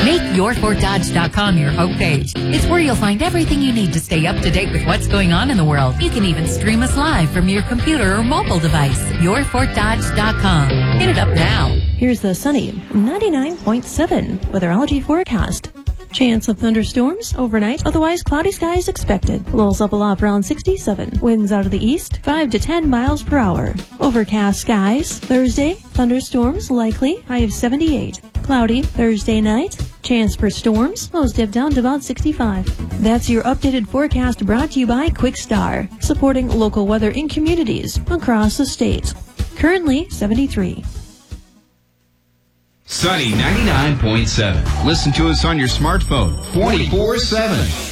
Make YourFortDodge.com your homepage. It's where you'll find everything you need to stay up to date with what's going on in the world. You can even stream us live from your computer or mobile device. YourFortDodge.com. Hit it up now. Here's the sunny 99.7 weatherology forecast. Chance of thunderstorms overnight, otherwise cloudy skies expected. Lows up aloft around 67. Winds out of the east, 5 to 10 miles per hour. Overcast skies. Thursday, thunderstorms likely, high of 78. Cloudy Thursday night. Chance for storms. Lows dip down to about 65. That's your updated forecast brought to you by Quick Star, supporting local weather in communities across the state. Currently 73. Sunny 99.7. Listen to us on your smartphone 24/7.